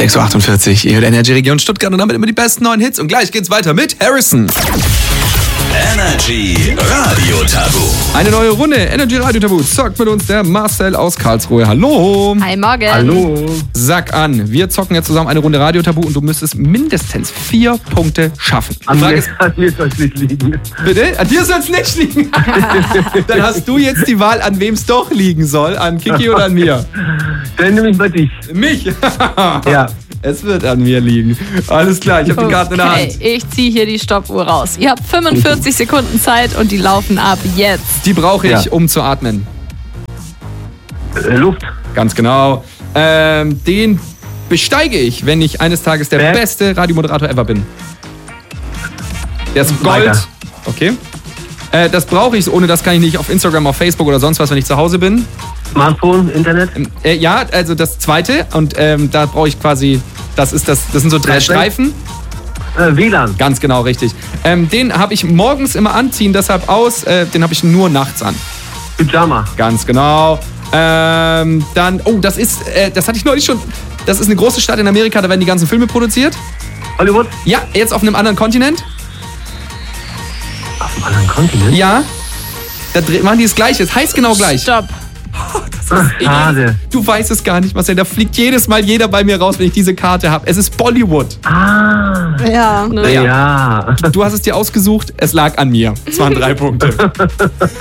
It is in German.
6.48 Uhr, ihr hört Energy Region Stuttgart und damit immer die besten neuen Hits. Und gleich geht's weiter mit Harrison. Energy Radio Tabu. Eine neue Runde, Energy Radio Tabu. Zockt mit uns der Marcel aus Karlsruhe. Hallo. Hi, Morgen. Hallo. Sag an, wir zocken jetzt zusammen eine Runde Radio Tabu und du müsstest mindestens 4 Punkte schaffen. An mir soll es nicht liegen. Bitte? An dir soll es nicht liegen. Dann hast du jetzt die Wahl, an wem es doch liegen soll. An Kiki oder an mir? Dann nehme ich mal dich. Mich? Ja. Es wird an mir liegen. Alles klar, ich habe die Karten in der Hand. Ich ziehe hier die Stoppuhr raus. Ihr habt 45 Sekunden Zeit und die laufen ab jetzt. Die brauche ich, um zu atmen. Luft. Ganz genau. Den besteige ich, wenn ich eines Tages der beste Radiomoderator ever bin. Der ist Gold. Weiter. Okay. Das brauche ich, ohne das kann ich nicht auf Instagram, auf Facebook oder sonst was, wenn ich zu Hause bin. Smartphone, Internet. Ja, also das zweite. Und da brauche ich quasi, das sind so 3 Streifen. WLAN. Ganz genau, richtig. Den habe ich morgens immer anziehen, deshalb aus. Den habe ich nur nachts an. Pyjama. Ganz genau. Dann, das hatte ich neulich schon. Das ist eine große Stadt in Amerika, da werden die ganzen Filme produziert. Hollywood. Ja, jetzt auf einem anderen Kontinent. Auf einem anderen Kontinent? Ja. Da machen die das Gleiche, es heißt genau gleich. Stopp. Schade. Du weißt es gar nicht, Marcel. Da fliegt jedes Mal jeder bei mir raus, wenn ich diese Karte habe. Es ist Bollywood. Ah. Ja. Naja. Ja. Du hast es dir ausgesucht, es lag an mir. Es waren 3 Punkte.